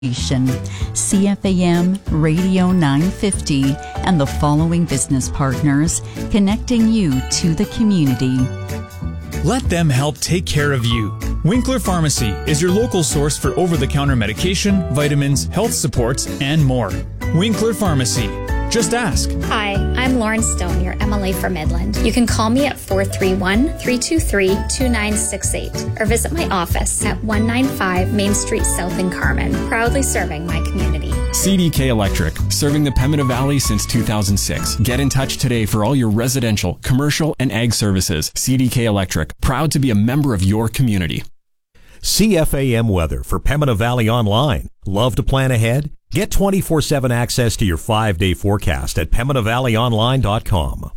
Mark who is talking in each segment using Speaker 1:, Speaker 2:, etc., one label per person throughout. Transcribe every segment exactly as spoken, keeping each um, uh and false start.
Speaker 1: C F A M Radio nine fifty and the following business partners, connecting you to the community.
Speaker 2: Let them help take care of you. Winkler Pharmacy is your local source for over-the-counter medication, vitamins, health supports, and more. Winkler Pharmacy. Just ask.
Speaker 3: Hi, I'm Lauren Stone, your M L A for Midland. You can call me at four three one, three two three, two nine six eight or visit my office at one ninety-five Main Street South in Carmen, proudly serving my community.
Speaker 4: C D K Electric, serving the Pembina Valley since two thousand six. Get in touch today for all your residential, commercial, and ag services. C D K Electric, proud to be a member of your community.
Speaker 5: C F A M weather for Pembina Valley Online. Love to plan ahead? Get twenty-four seven access to your five-day forecast at pembina valley online dot com.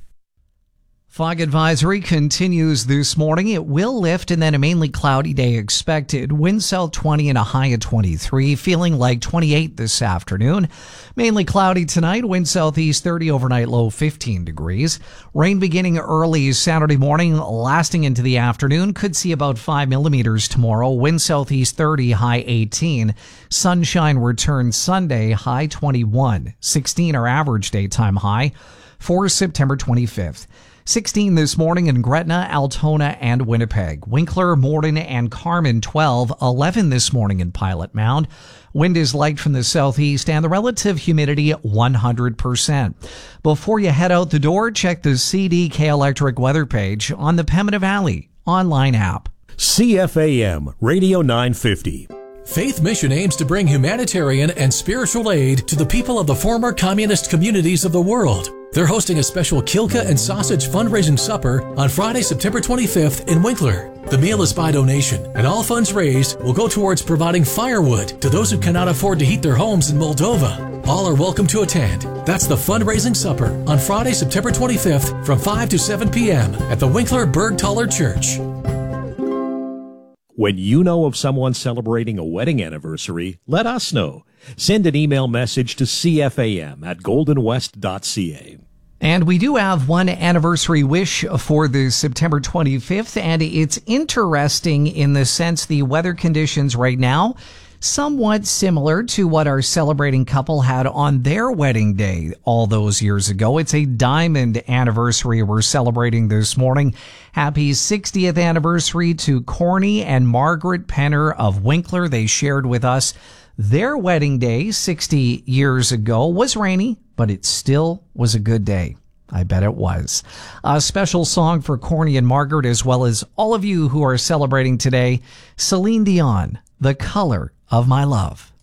Speaker 6: Fog advisory continues this morning. It will lift and then a mainly cloudy day expected. Wind south twenty and a high of twenty-three. Feeling like twenty-eight this afternoon. Mainly cloudy tonight. Wind southeast thirty overnight, low fifteen degrees. Rain beginning early Saturday morning, lasting into the afternoon. Could see about five millimeters tomorrow. Wind southeast thirty, high eighteen. Sunshine returns Sunday, high twenty-one. sixteen our average daytime high for September twenty-fifth. sixteen this morning in Gretna, Altona, and Winnipeg. Winkler, Morden, and Carmen twelve. eleven this morning in Pilot Mound. Wind is light from the southeast and the relative humidity one hundred percent. Before you head out the door, check the C D K Electric weather page on the Pembina Valley online app.
Speaker 5: C F A M Radio nine fifty.
Speaker 7: Faith Mission aims to bring humanitarian and spiritual aid to the people of the former communist communities of the world. They're hosting a special Kilka and Sausage fundraising supper on Friday, September twenty-fifth in Winkler. The meal is by donation, and all funds raised will go towards providing firewood to those who cannot afford to heat their homes in Moldova. All are welcome to attend. That's the fundraising supper on Friday, September twenty-fifth from five to seven p.m. at the Winkler Bergtaler Church.
Speaker 5: When you know of someone celebrating a wedding anniversary, let us know. Send an email message to c f a m at golden west dot c a.
Speaker 6: And we do have one anniversary wish for the September twenty-fifth, and it's interesting in the sense the weather conditions right now somewhat similar to what our celebrating couple had on their wedding day all those years ago. It's a diamond anniversary we're celebrating this morning. Happy sixtieth anniversary to Corny and Margaret Penner of Winkler. They shared with us their wedding day sixty years ago was rainy, but it still was a good day. I bet it was. A special song for Corny and Margaret, as well as all of you who are celebrating today. Celine Dion, The Color of My Love.